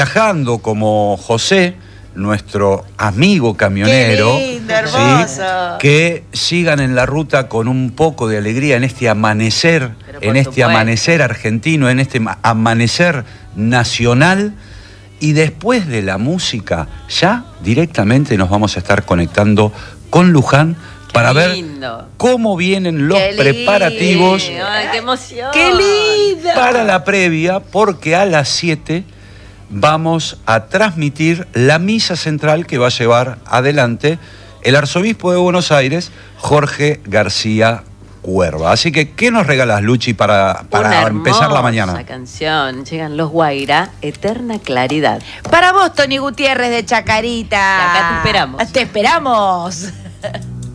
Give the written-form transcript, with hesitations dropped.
viajando como José, nuestro amigo camionero. Qué lindo, hermoso. Que sigan en la ruta con un poco de alegría en este amanecer, amanecer argentino, en este amanecer nacional. Y después de la música, ya directamente nos vamos a estar conectando con Luján para ver cómo vienen los preparativos. ¡Ay, qué emoción! ¡Qué lindo! Para la previa, porque a las 7 vamos a transmitir la misa central que va a llevar adelante el arzobispo de Buenos Aires, Jorge García Cuerva. Así que, ¿qué nos regalas, Luchi, para empezar la mañana? Una canción. Llegan los Guairá, Eterna Claridad. Para vos, Tony Gutiérrez de Chacarita. Y acá te esperamos. Te esperamos.